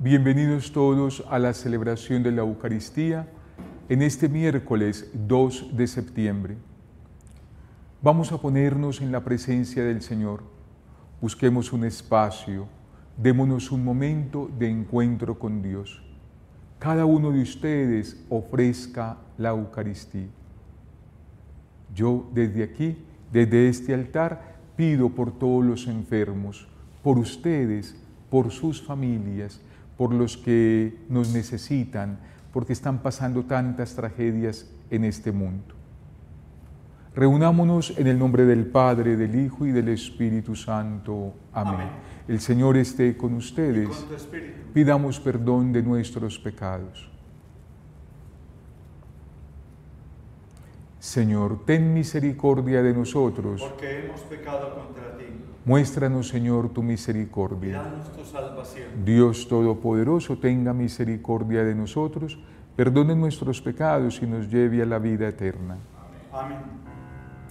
Bienvenidos todos a la celebración de la Eucaristía en este miércoles 2 de septiembre. Vamos a ponernos en la presencia del Señor. Busquemos un espacio, démonos un momento de encuentro con Dios. Cada uno de ustedes ofrezca la Eucaristía. Yo desde aquí, desde este altar, pido por todos los enfermos, por ustedes, por sus familias, por los que nos necesitan, porque están pasando tantas tragedias en este mundo. Reunámonos en el nombre del Padre, del Hijo y del Espíritu Santo. Amén. Amén. El Señor esté con ustedes. Y con tu espíritu. Pidamos perdón de nuestros pecados. Señor, ten misericordia de nosotros. Porque hemos pecado contra ti. Muéstranos, Señor, tu misericordia. Y danos tu salvación. Dios Todopoderoso, tenga misericordia de nosotros, perdone nuestros pecados y nos lleve a la vida eterna. Amén.